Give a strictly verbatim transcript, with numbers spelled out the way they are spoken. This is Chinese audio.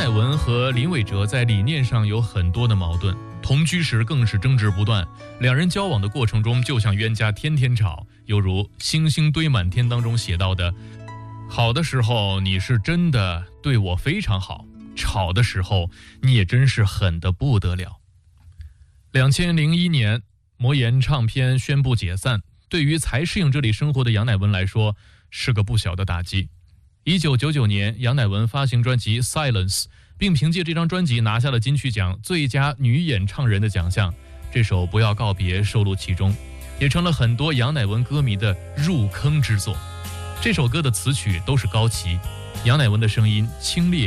乃文和林伟哲在理念上有很多的矛盾，同居时更是争执不断，两人交往的过程中就像冤家天天吵，犹如星星堆满天当中写到的，好的时候你是真的对我非常好，吵的时候你也真是狠得不得了。两千零一年魔岩唱片宣布解散，对于才适应这里生活的杨乃文来说是个不小的打击。一九九九年杨乃文发行专辑 Silence， 并凭借这张专辑拿下了金曲奖最佳女演唱人的奖项，这首不要告别收录其中，也成了很多杨乃文歌迷的入坑之作。这首歌的词曲都是高旗，杨乃文的声音清冽